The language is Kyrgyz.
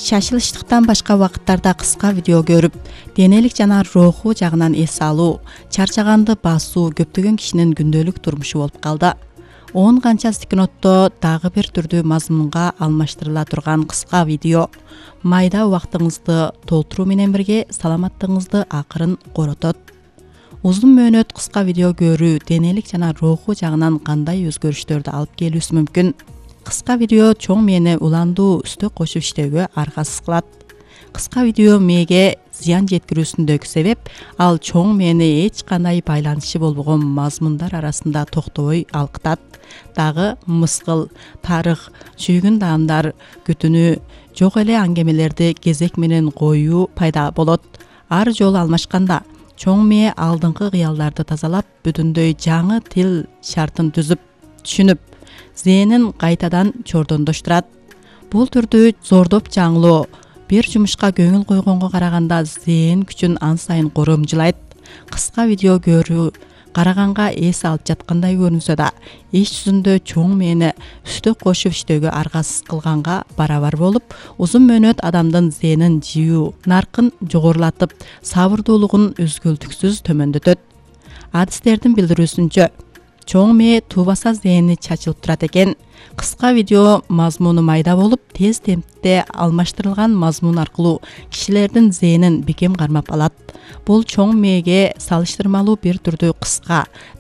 Шашылыштыктан башка вакыттарда кыска видео көрүп, денелик жана руху жагынан эс алуу, чарчаганды басуу көптөгөн кишинин күндөлүк турмушу болуп калды. 10 канча секундтто дагы бир түрдүү мазмунга алмаштырыла турган кыска видео майда убактыңызды толтуруу менен бирге саламаттыгыңызды акырын коротот. Узун мөөнөт кыска видео көрүү денелик жана руху жагынан кандай өзгөрүштөрдү алып келүүсү мүмкүн? Кыска видео чоң мээни уландуу үстө кошуп иштөөгө аргасыз кылат. Кыска видео мээге зыян жеткирүүсүндөгү себеп ал чоң мээни эч кандай байланышы болбогон мазмундар арасында токтобой алкытат. Дагы мыскыл, тарых, сүйгүн даамдар, күтүнүү, жок эле аңгемелерди кезек менен коюу пайда болот. Ар жолу алмашканда чоң мээ алдыңкы кыялдарды тазалап, бүтүндөй жаңы тил шартын түзүп, түшүнүп, зээнин кайтадан чордондоштурат. Бул түрдүү зордоп жаңылоо бир жумушка көңүл койгонго караганда зээн күчүн ан сайын коромжулайт. Кыска видео көрүү караганга эс алып жаткандай көрүнсө да, иш жүзүндө чоң мээни үстө кошуп иштөөгө аргасыз кылганга барабар болуп, узун мөөнөт адамдын зээнин жийүү наркын жогорулатып, сабырдуулугун үзгүлтүксүз төмөндөтөт. Адистердин билдирүүсүнчө, чоң мээ туубаса зээни чачылып турат экен. Кыска видео мазмуну майда болуп, тез темпте алмаштырылган мазмун аркылуу кишилердин зээнин бекем кармап алат. Бул чоң мээге салыштырмалуу бир түрдүү кыска,